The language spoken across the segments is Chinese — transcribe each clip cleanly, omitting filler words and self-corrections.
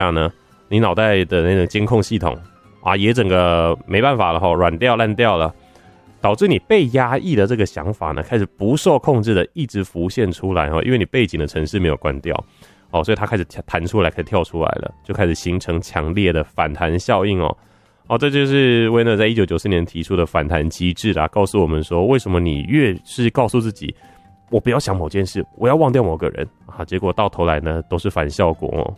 呢，你脑袋的那个监控系统啊，也整个没办法了哈，软掉烂掉了，导致你被压抑的这个想法呢，开始不受控制的一直浮现出来哈，因为你背景的程式没有关掉哦，所以它开始弹出来，开始跳出来了，就开始形成强烈的反弹效应哦。哦，这就是威纳在1994年提出的反弹机制啦，告诉我们说，为什么你越是告诉自己我不要想某件事，我要忘掉某个人啊，结果到头来呢都是反效果哦。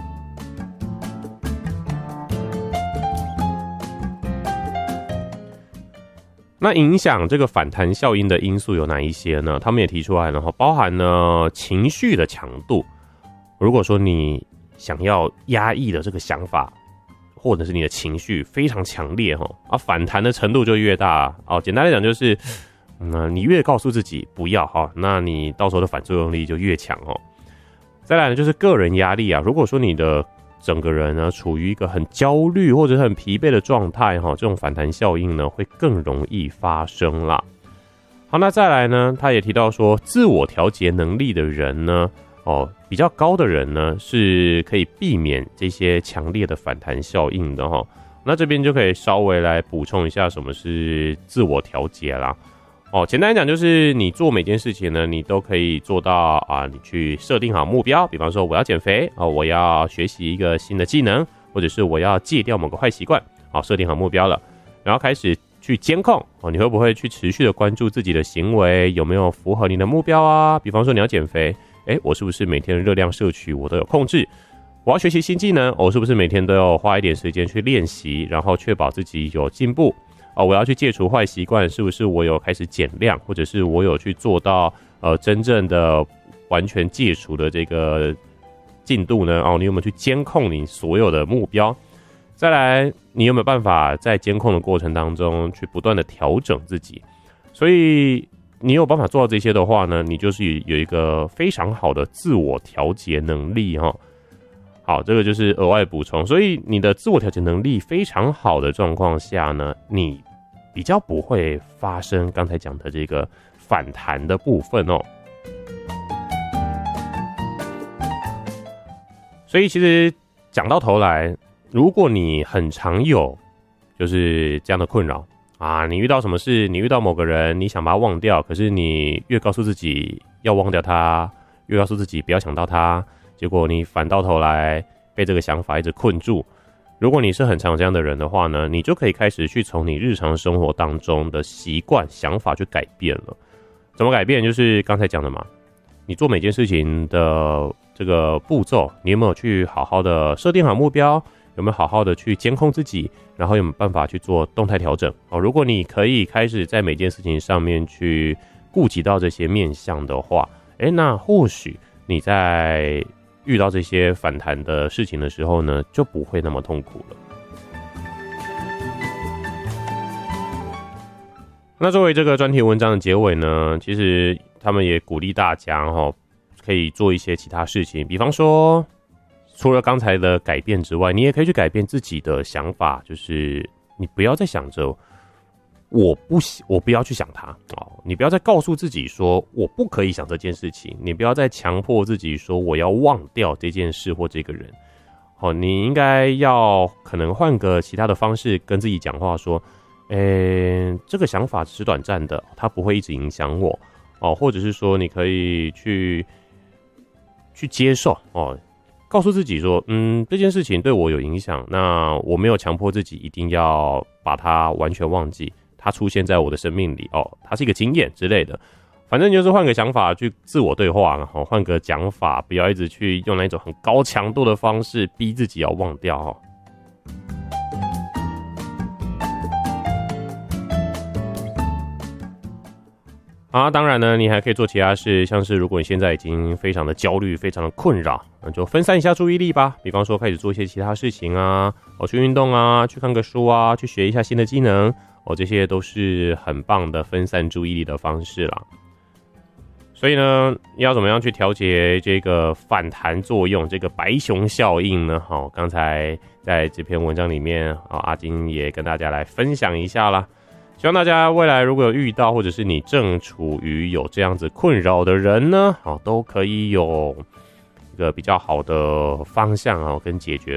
那影响这个反弹效应的因素有哪一些呢？他们也提出来了，包含呢情绪的强度。如果说你想要压抑的这个想法，或者是你的情绪非常强烈反弹的程度就越大哦。简单来讲就是，你越告诉自己不要那你到时候的反作用力就越强哦。再来呢就是个人压力啊，如果说你的整个人呢处于一个很焦虑或者是很疲惫的状态这种反弹效应呢会更容易发生啦。好，那再来呢，他也提到说，自我调节能力的人呢，比较高的人呢是可以避免这些强烈的反弹效应的哈。那这边就可以稍微来补充一下什么是自我调节啦。简单来讲就是你做每件事情呢，你都可以做到你去设定好目标，比方说我要减肥我要学习一个新的技能，或者是我要戒掉某个坏习惯，设定好目标了，然后开始去监控你会不会去持续的关注自己的行为有没有符合你的目标啊？比方说你要减肥，我是不是每天的热量摄取我都有控制？我要学习新技能，我是不是每天都要花一点时间去练习，然后确保自己有进步？我要去戒除坏习惯，是不是我有开始减量，或者是我有去做到真正的完全戒除的这个进度呢？你有没有去监控你所有的目标？再来，你有没有办法在监控的过程当中去不断的调整自己？所以你有办法做到这些的话呢，你就是有一个非常好的自我调节能力哈。好，这个就是额外补充。所以你的自我调节能力非常好的状况下呢，你比较不会发生刚才讲的这个反弹的部分哦。所以其实讲到头来，如果你很常有就是这样的困扰你遇到什么事，你遇到某个人，你想把他忘掉，可是你越告诉自己要忘掉他，越告诉自己不要想到他，结果你反到头来被这个想法一直困住。如果你是很常有这样的人的话呢，你就可以开始去从你日常生活当中的习惯、想法去改变了。怎么改变？就是刚才讲的嘛，你做每件事情的这个步骤，你有没有去好好的设定好目标？有没有好好的去监控自己？然后有没有办法去做动态调整？如果你可以开始在每件事情上面去顾及到这些面向的话，那或许你在遇到这些反弹的事情的时候呢，就不会那么痛苦了。那作为这个专题文章的结尾呢，其实他们也鼓励大家可以做一些其他事情，比方说除了刚才的改变之外，你也可以去改变自己的想法，就是你不要再想着我不要去想它你不要再告诉自己说我不可以想这件事情，你不要再强迫自己说我要忘掉这件事或这个人你应该要可能换个其他的方式跟自己讲话说这个想法只是短暂的，它不会一直影响我或者是说你可以去接受告诉自己说这件事情对我有影响，那我没有强迫自己一定要把它完全忘记，它出现在我的生命里它是一个经验之类的，反正就是换个想法去自我对话，换个讲法，不要一直去用那种很高强度的方式逼自己要忘掉当然呢，你还可以做其他事，像是如果你现在已经非常的焦虑、非常的困扰，那就分散一下注意力吧。比方说开始做一些其他事情去运动去看个书去学一下新的技能这些都是很棒的分散注意力的方式啦。所以呢，要怎么样去调节这个反弹作用，这个白熊效应呢？刚才在这篇文章里面阿金也跟大家来分享一下啦。希望大家未来如果有遇到，或者是你正处于有这样子困扰的人呢，都可以有个比较好的方向跟解决